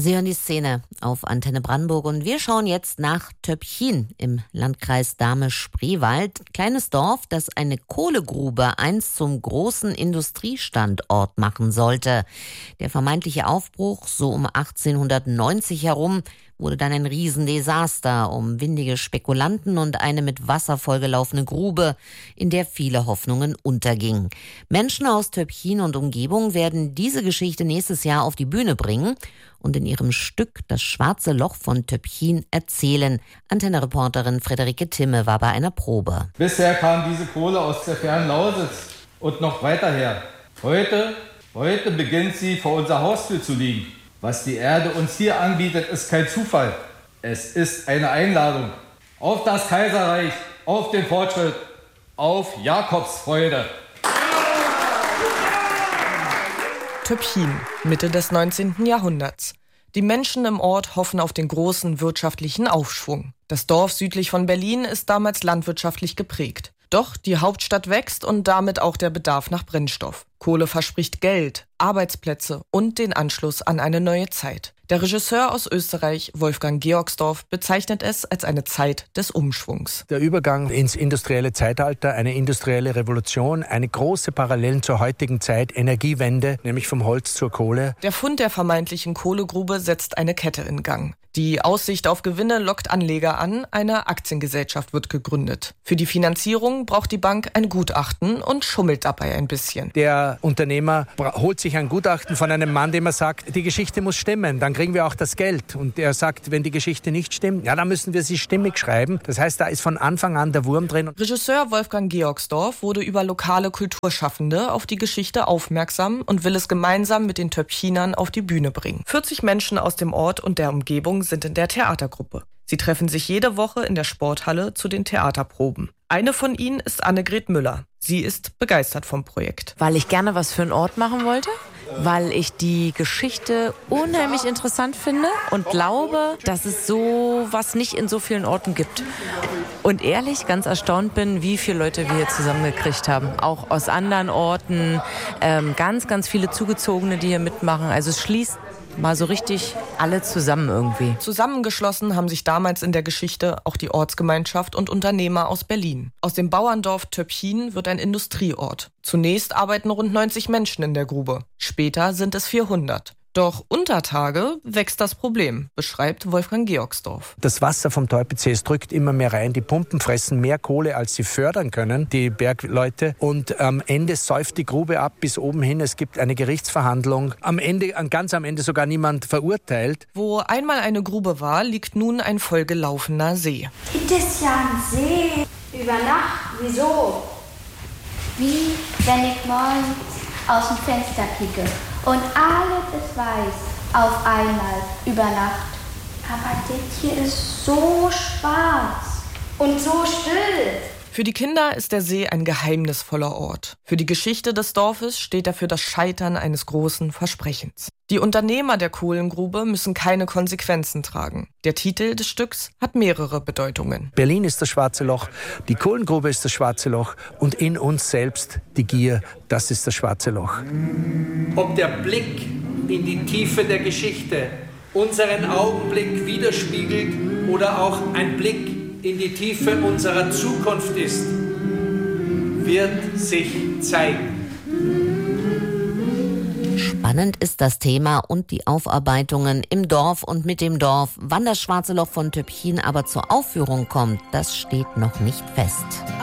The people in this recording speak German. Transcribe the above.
Sie hören die Szene auf Antenne Brandenburg und wir schauen jetzt nach Töpchin im Landkreis Dahme-Spreewald. Kleines Dorf, das eine Kohlegrube einst zum großen Industriestandort machen sollte. Der vermeintliche Aufbruch, so um 1890 herum, wurde dann ein Riesendesaster um windige Spekulanten und eine mit Wasser vollgelaufene Grube, in der viele Hoffnungen untergingen. Menschen aus Töpchin und Umgebung werden diese Geschichte nächstes Jahr auf die Bühne bringen und in ihrem Stück Das schwarze Loch von Töpchin erzählen. Antenne-Reporterin Friederike Timme war bei einer Probe. Bisher kam diese Kohle aus der fernen Lausitz und noch weiter her. Heute beginnt sie vor unserer Haustür zu liegen. Was die Erde uns hier anbietet, ist kein Zufall. Es ist eine Einladung auf das Kaiserreich, auf den Fortschritt, auf Jakobsfreude. Töpchin, Mitte des 19. Jahrhunderts. Die Menschen im Ort hoffen auf den großen wirtschaftlichen Aufschwung. Das Dorf südlich von Berlin ist damals landwirtschaftlich geprägt. Doch die Hauptstadt wächst und damit auch der Bedarf nach Brennstoff. Kohle verspricht Geld, Arbeitsplätze und den Anschluss an eine neue Zeit. Der Regisseur aus Österreich, Wolfgang Georgsdorf, bezeichnet es als eine Zeit des Umschwungs. Der Übergang ins industrielle Zeitalter, eine industrielle Revolution, eine große Parallelen zur heutigen Zeit, Energiewende, nämlich vom Holz zur Kohle. Der Fund der vermeintlichen Kohlegrube setzt eine Kette in Gang. Die Aussicht auf Gewinne lockt Anleger an, eine Aktiengesellschaft wird gegründet. Für die Finanzierung braucht die Bank ein Gutachten und schummelt dabei ein bisschen. Der Unternehmer holt sich ein Gutachten von einem Mann, dem er sagt, die Geschichte muss stimmen, dann kriegen wir auch das Geld. Und er sagt, wenn die Geschichte nicht stimmt, ja, dann müssen wir sie stimmig schreiben. Das heißt, da ist von Anfang an der Wurm drin. Regisseur Wolfgang Georgsdorf wurde über lokale Kulturschaffende auf die Geschichte aufmerksam und will es gemeinsam mit den Töpchinern auf die Bühne bringen. 40 Menschen aus dem Ort und der Umgebung sind in der Theatergruppe. Sie treffen sich jede Woche in der Sporthalle zu den Theaterproben. Eine von ihnen ist Annegret Müller. Sie ist begeistert vom Projekt. Weil ich gerne was für einen Ort machen wollte, weil ich die Geschichte unheimlich interessant finde und glaube, dass es so was nicht in so vielen Orten gibt. Und ehrlich ganz erstaunt bin, wie viele Leute wir hier zusammengekriegt haben. Auch aus anderen Orten, ganz, ganz viele Zugezogene, die hier mitmachen. Also es schließt mal so richtig alle zusammen irgendwie. Zusammengeschlossen haben sich damals in der Geschichte auch die Ortsgemeinschaft und Unternehmer aus Berlin. Aus dem Bauerndorf Töpchin wird ein Industrieort. Zunächst arbeiten rund 90 Menschen in der Grube. Später sind es 400. Doch unter Tage wächst das Problem, beschreibt Wolfgang Georgsdorf. Das Wasser vom Teupitz, es drückt immer mehr rein. Die Pumpen fressen mehr Kohle, als sie fördern können, die Bergleute. Und am Ende säuft die Grube ab bis oben hin. Es gibt eine Gerichtsverhandlung. Ganz am Ende sogar niemand verurteilt. Wo einmal eine Grube war, liegt nun ein vollgelaufener See. Gibt es ja einen See? Über Nacht? Wieso? Wie wenn ich morgens aus dem Fenster kicke und alles ist weiß auf einmal über Nacht. Aber das hier ist so schwarz und so still. Für die Kinder ist der See ein geheimnisvoller Ort. Für die Geschichte des Dorfes steht er für das Scheitern eines großen Versprechens. Die Unternehmer der Kohlengrube müssen keine Konsequenzen tragen. Der Titel des Stücks hat mehrere Bedeutungen. Berlin ist das schwarze Loch, die Kohlengrube ist das schwarze Loch und in uns selbst die Gier, das ist das schwarze Loch. Ob der Blick in die Tiefe der Geschichte unseren Augenblick widerspiegelt oder auch ein Blick in die Tiefe unserer Zukunft ist, wird sich zeigen. Spannend ist das Thema und die Aufarbeitungen im Dorf und mit dem Dorf. Wann das schwarze Loch von Töpchin aber zur Aufführung kommt, das steht noch nicht fest.